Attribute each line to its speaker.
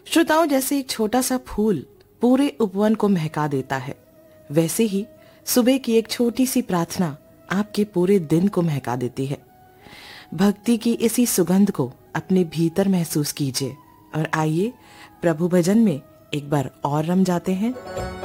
Speaker 1: श्रोताओं, जैसे एक छोटा सा फूल पूरे उपवन को महका देता है, वैसे ही सुबह की एक छोटी सी प्रार्थना आपके पूरे दिन को महका देती है। भक्ति की इसी सुगंध को अपने भीतर महसूस कीजिए और आइए प्रभु भजन में एक बार और रम जाते हैं।